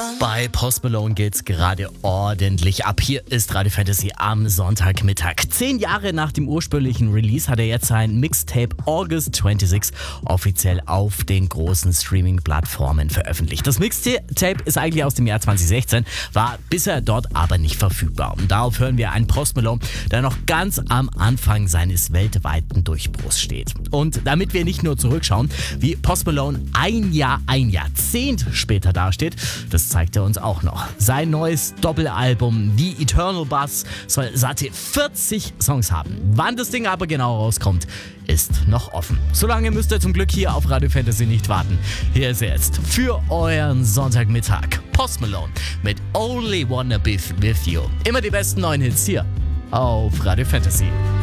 Bei Post Malone geht's gerade ordentlich ab. Hier ist Radio Fantasy am Sonntagmittag. 10 Jahre nach dem ursprünglichen Release hat er jetzt sein Mixtape August 26 offiziell auf den großen Streaming-Plattformen veröffentlicht. Das Mixtape ist eigentlich aus dem Jahr 2016, war bisher dort aber nicht verfügbar. Und darauf hören wir einen Post Malone, der noch ganz am Anfang seines weltweiten Durchbruchs steht. Und damit wir nicht nur zurückschauen, wie Post Malone ein Jahrzehnt später dasteht, das zeigt er uns auch noch. Sein neues Doppelalbum The Eternal Buzz soll satte 40 Songs haben. Wann das Ding aber genau rauskommt, ist noch offen. Solange müsst ihr zum Glück hier auf Radio Fantasy nicht warten. Hier ist jetzt für euren Sonntagmittag Post Malone mit Only Wanna Be With You. Immer die besten neuen Hits hier auf Radio Fantasy.